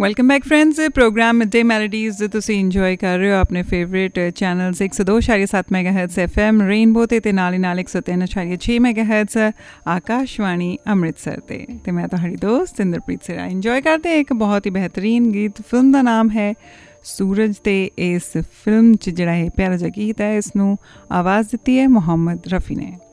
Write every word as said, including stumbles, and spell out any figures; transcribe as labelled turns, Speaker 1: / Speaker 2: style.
Speaker 1: Welcome back friends. Programme mid day melodies ਤੁਸੀਂ enjoy ਕਰ ਰਹੇ ਹੋ ਆਪਣੇ ਫੇਵਰੇਟ ਚੈਨਲਸ ਇੱਕ ਸੌ ਦੋ ਇਸ਼ਾਰੀਆ ਸੱਤ mega hertz F M rainbow 'ਤੇ ਅਤੇ ਨਾਲ ਹੀ ਨਾਲ ਇੱਕ ਸੌ ਤਿੰਨ ਇਸ਼ਾਰੀਆ ਛੇ ਮੈਗਾ ਹਰਟਜ਼ ਆਕਾਸ਼ਵਾਣੀ ਅੰਮ੍ਰਿਤਸਰ 'ਤੇ ਅਤੇ ਮੈਂ ਤੁਹਾਡੀ ਦੋਸਤ ਇੰਦਰਪ੍ਰੀਤ ਸਿਰਾ ਇੰਜੋਏ ਕਰਦੇ ਇੱਕ ਬਹੁਤ ਹੀ ਬਿਹਤਰੀਨ ਗੀਤ। ਫਿਲਮ ਦਾ ਨਾਮ ਹੈ ਸੂਰਜ ਅਤੇ ਇਸ ਫਿਲਮ 'ਚ ਜਿਹੜਾ ਇਹ ਪਿਆਰਾ ਜਿਹਾ ਗੀਤ ਹੈ ਇਸ ਨੂੰ ਆਵਾਜ਼ ਦਿੱਤੀ ਹੈ ਮੁਹੰਮਦ ਰਫੀ ਨੇ।